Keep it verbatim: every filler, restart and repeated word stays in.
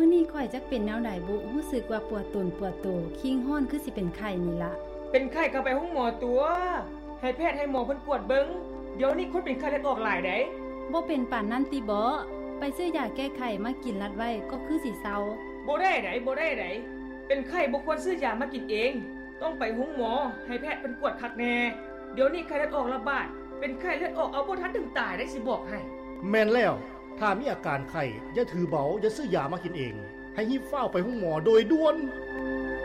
มื้อนี้ข่อยจักเป็นแนวใดบุรู้สึกว่าปวดตนปวดโตคิงฮ้อนคือสิเป็นไข้นี่ล่ะเป็นไข้ก็ไปห้องหมอตัวให้แพทย์ให้หมอเพิ่นกวดเบิ่งเดี๋ยวนี้คนเป็นไข้เลือดออกหลายได้บ่เป็นปานนั้นติบ่ไปซื้อยาแก้ไข้มากินรัดไว้ก็คือสิเซาบ่ได้ไดบ่ได้ไดเป็นไข้บ่ควรซื้อยามากินเองต้องไปห้องหมอให้แพทย์เพิ่นกวดคักแน่เดี๋ยวนี้ไข้เลือดออกระบาดเป็นไข้เลือดออกเอาบ่ทันถึงตายได้สิบอกให้แม่นแล้วถ้ามีอาการไข้อย่าถือเบาอย่าซื้อยามากินเองให้รีบเฝ้าไปห้องหมอโดยด่วน